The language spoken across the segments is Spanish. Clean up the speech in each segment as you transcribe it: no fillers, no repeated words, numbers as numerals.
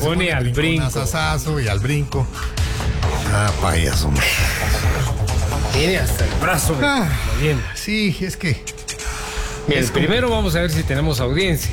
pone al brinco. Y al brinco. Ah, payaso. Tiene hasta el brazo. Bien. Sí, es que... Bien, primero vamos a ver si tenemos audiencia.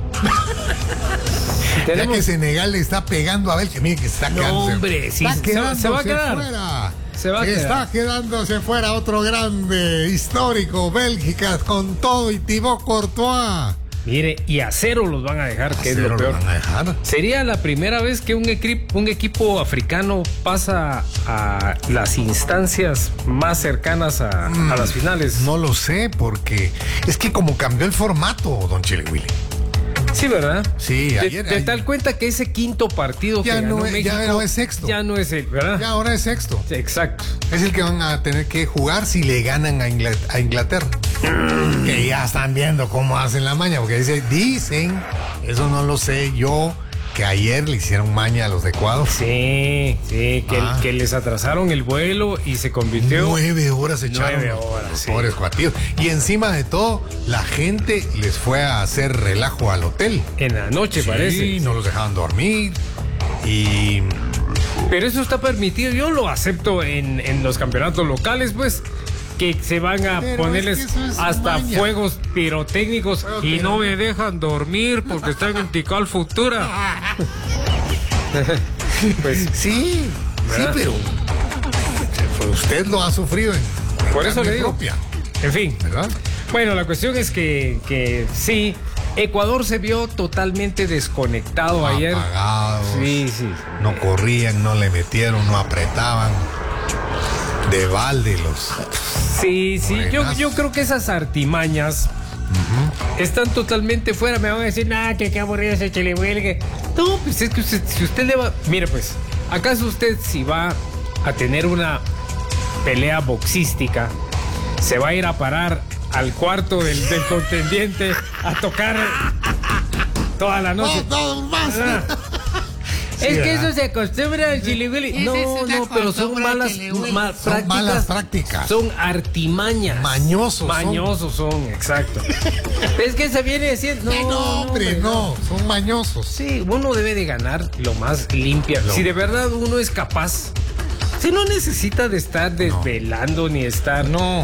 Ya que Senegal le está pegando a Bélgica, mire que se está quedando. Hombre, sí, se va a quedar. Fuera. Está quedándose fuera otro grande histórico, Bélgica, con todo y Thibaut Courtois. Mire, y a cero los van a dejar, que es lo peor. Van a dejar. Sería la primera vez que un equipo africano pasa a las instancias más cercanas a las finales. No lo sé, porque es que como cambió el formato, don Chile Willy. Sí, ¿verdad? Sí, de tal cuenta que ese quinto partido ya que ganó México, ya no es sexto. Ya no es el, ¿verdad? Ya ahora es sexto. Exacto. Es el que van a tener que jugar si le ganan a Inglaterra. Que ya están viendo cómo hacen la maña, porque dicen, eso no lo sé yo, que ayer le hicieron maña a los de Ecuador. Sí, que les atrasaron el vuelo y se convirtió... 9 horas echaron. 9 horas, los pobres cuatillos. Y encima de todo, la gente les fue a hacer relajo al hotel. En la noche, parece. Sí, no los dejaban dormir. Y... Pero eso está permitido, yo lo acepto en los campeonatos locales, pues, que se van a ponerles hasta maña. Fuegos pirotécnicos y no me dejan dormir porque están en Tikal Futura. Pues sí, ¿verdad? Sí, pero usted lo ha sufrido por eso le digo. Propia. En fin, ¿verdad? Bueno, la cuestión es que sí, Ecuador se vio totalmente desconectado ayer. Apagados, sí. No corrían, no le metieron, no apretaban. De balde los... Sí, yo creo que esas artimañas están totalmente fuera. Me van a decir, que qué aburrido ese Chile Huelgue. No, pues es que si usted le va... Mire, pues, ¿acaso usted si va a tener una pelea boxística, se va a ir a parar al cuarto del contendiente a tocar toda la noche? No, más. Es que eso se acostumbra al Chile Willy. No, pero son malas prácticas. Son artimañas. Mañosos son, exacto. Es que se viene diciendo. No, hombre, no. Son mañosos. Sí, uno debe de ganar lo más limpia. Si de verdad uno es capaz, si no necesita de estar desvelando ni estar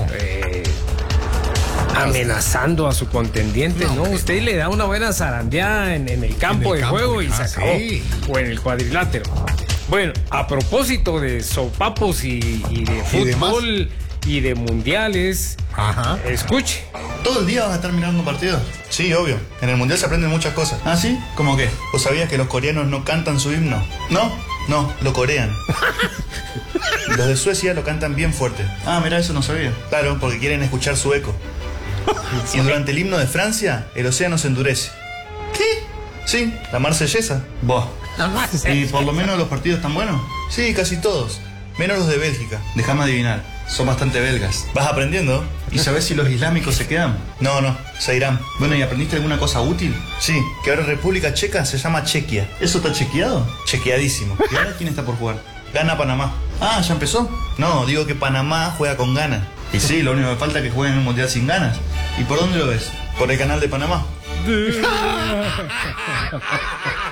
amenazando a su contendiente, ¿no? Usted le da una buena zarandeada en el campo de juego y se acabó. Sí. O en el cuadrilátero. Bueno, a propósito de sopapos y de fútbol y de mundiales, escuche. ¿Todo el día vas a estar mirando partidos? Sí, obvio. En el mundial se aprenden muchas cosas. ¿Ah, sí? ¿Cómo qué? ¿Vos sabías que los coreanos no cantan su himno? No, lo corean. Los de Suecia lo cantan bien fuerte. Ah, mira, eso no sabía. Claro, porque quieren escuchar su eco. Y durante el himno de Francia, el océano se endurece. ¿Qué? Sí, la Marsellesa. ¿Y por lo menos los partidos están buenos? Sí, casi todos. Menos los de Bélgica. Déjame adivinar. Son bastante belgas. ¿Vas aprendiendo? ¿Y sabes si los islámicos se quedan? No, se irán. Bueno, ¿y aprendiste alguna cosa útil? Sí, que ahora República Checa se llama Chequia. ¿Eso está chequeado? Chequeadísimo. ¿Y ahora quién está por jugar? Gana Panamá. Ah, ¿ya empezó? No, digo que Panamá juega con ganas. Y sí, lo único que falta es que jueguen en el mundial sin ganas. ¿Y por dónde lo ves? Por el canal de Panamá.